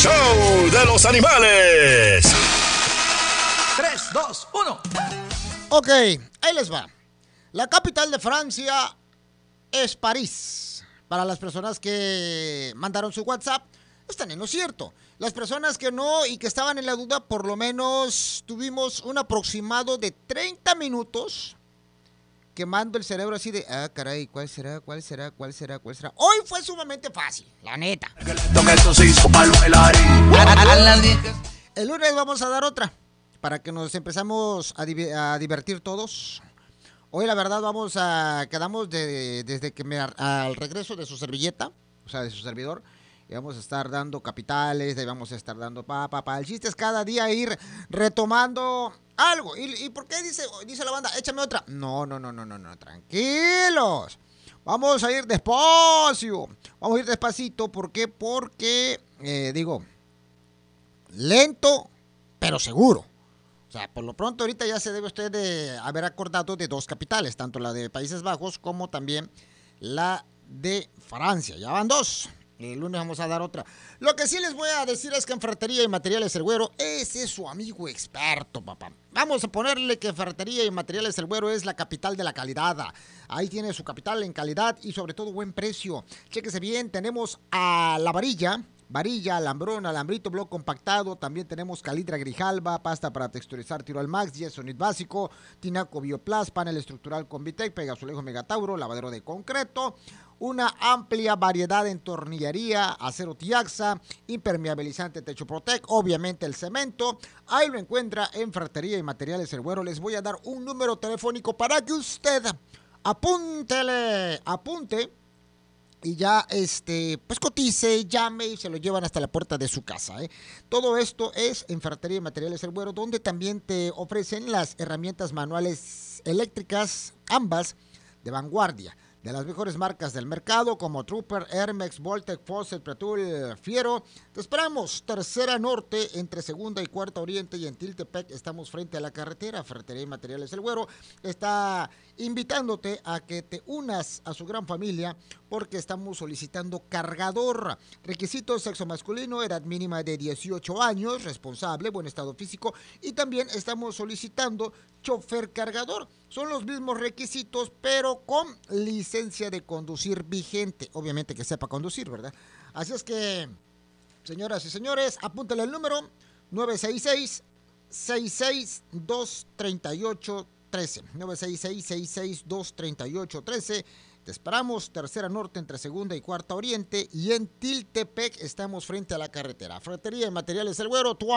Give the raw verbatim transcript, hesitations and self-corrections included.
show de los animales. Tres, dos, uno. Ok, ahí les va. La capital de Francia es París. Para las personas que mandaron su WhatsApp, están en lo cierto. Las personas que no y que estaban en la duda, por lo menos tuvimos un aproximado de treinta minutos quemando el cerebro así de, ah, caray, ¿cuál será? ¿Cuál será? ¿Cuál será? ¿Cuál será? Hoy fue sumamente fácil, la neta. El lunes vamos a dar otra para que nos empezamos a, div- a divertir todos. Hoy la verdad vamos a, quedamos de, desde que me, al regreso de su servilleta, o sea, de su servidor, y vamos a estar dando capitales, y vamos a estar dando pa, pa, pa. El chiste es cada día ir retomando algo. ¿Y, y por qué dice, dice la banda, échame otra? No, no, no, no, no, no, tranquilos. Vamos a ir despacio, vamos a ir despacito. ¿Por qué? Porque, eh, digo, lento, pero seguro. O sea, por lo pronto ahorita ya se debe usted de haber acordado de dos capitales, tanto la de Países Bajos como también la de Francia. Ya van dos. El lunes vamos a dar otra. Lo que sí les voy a decir es que en Ferretería y Materiales El Güero, ese es su amigo experto, papá. Vamos a ponerle que Ferretería y Materiales El Güero es la capital de la calidad. Ahí tiene su capital en calidad y sobre todo buen precio. Chéquese bien, tenemos a La Varilla, varilla, alambrón, alambrito, bloque compactado. También tenemos calidra grijalba, pasta para texturizar tiro al max, yeso nit básico, tinaco bioplas, panel estructural con Vitec, pegazulejo megatauro, lavadero de concreto. Una amplia variedad en tornillería, acero Tiaxa, impermeabilizante Techo Protec, obviamente el cemento. Ahí lo encuentra en Ferretería y Materiales El Güero. Les voy a dar un número telefónico para que usted apúntele, apunte. Y ya, este, pues cotice, llame y se lo llevan hasta la puerta de su casa, ¿eh? Todo esto es en Ferretería y Materiales El Güero, donde también te ofrecen las herramientas manuales eléctricas, ambas de vanguardia, de las mejores marcas del mercado, como Trooper, Hermex, Voltec, Fawcett, Pretul, Fiero. Te esperamos, Tercera Norte, entre Segunda y Cuarta Oriente, y en Tiltepec estamos frente a la carretera. Ferretería y Materiales El Güero está invitándote a que te unas a su gran familia, porque estamos solicitando cargador. Requisitos: sexo masculino, edad mínima de dieciocho años, responsable, buen estado físico, y también estamos solicitando chofer cargador. Son los mismos requisitos, pero con licencia de conducir vigente. Obviamente que sepa conducir, ¿verdad? Así es que, señoras y señores, apúntale el número nueve seis seis, seis seis dos, tres ocho uno tres. nueve seis seis, seis seis dos, tres ocho uno tres. Te esperamos, Tercera Norte, entre Segunda y Cuarta Oriente, y en Tiltepec estamos frente a la carretera. Ferretería y Materiales El Güero, tu